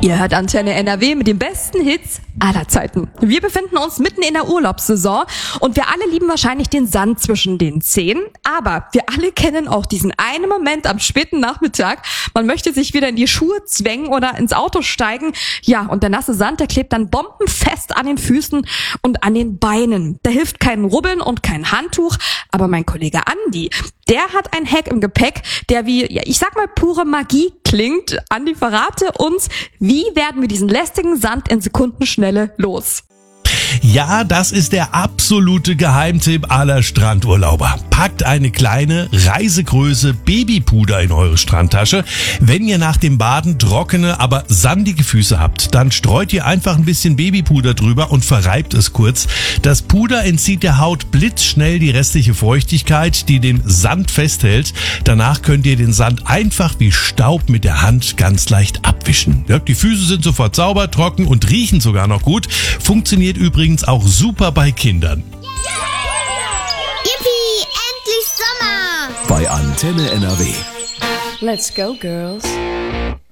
Ihr hört Antenne NRW mit den besten Hits aller Zeiten. Wir befinden uns mitten in der Urlaubssaison und wir alle lieben wahrscheinlich den Sand zwischen den Zehen. Aber wir alle kennen auch diesen einen Moment am späten Nachmittag. Man möchte sich wieder in die Schuhe zwängen oder ins Auto steigen. Ja, und der nasse Sand, der klebt dann bombenfest an den Füßen und an den Beinen. Da hilft kein Rubbeln und kein Handtuch. Aber mein Kollege Andi, der hat ein Hack im Gepäck, der wie, ja, ich sag mal, pure Magie klingt. Andi, verrate uns, wie werden wir diesen lästigen Sand in Sekundenschnelle los? Ja, das ist der absolute Geheimtipp aller Strandurlauber. Packt eine kleine Reisegröße Babypuder in eure Strandtasche. Wenn ihr nach dem Baden trockene, aber sandige Füße habt, dann streut ihr einfach ein bisschen Babypuder drüber und verreibt es kurz. Das Puder entzieht der Haut blitzschnell die restliche Feuchtigkeit, die den Sand festhält. Danach könnt ihr den Sand einfach wie Staub mit der Hand ganz leicht abwischen. Ja, die Füße sind sofort sauber, trocken und riechen sogar noch gut. Funktioniert übrigens auch super bei Kindern. Yippie, endlich Sommer! Bei Antenne NRW. Let's go, girls.